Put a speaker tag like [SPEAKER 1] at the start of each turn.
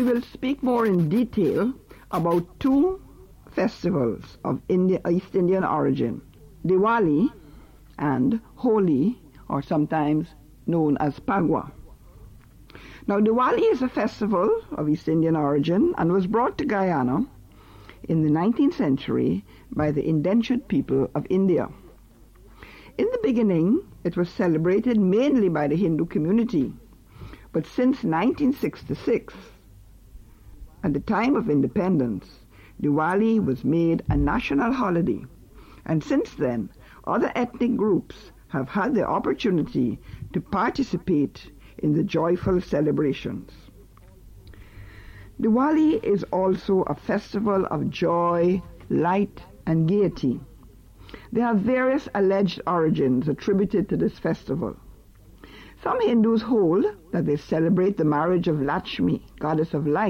[SPEAKER 1] we will speak more in detail about two festivals of East Indian origin, Diwali and Holi, or sometimes known as Phagwa. Now, Diwali is a festival of East Indian origin and was brought to Guyana in the 19th century by the indentured people of India. In the beginning, it was celebrated mainly by the Hindu community, but since 1966, at the time of independence, Diwali was made a national holiday, and since then, other ethnic groups have had the opportunity to participate in the joyful celebrations. Diwali is also a festival of joy, light, and gaiety. There are various alleged origins attributed to this festival. Some Hindus hold that they celebrate the marriage of Lakshmi, goddess of light,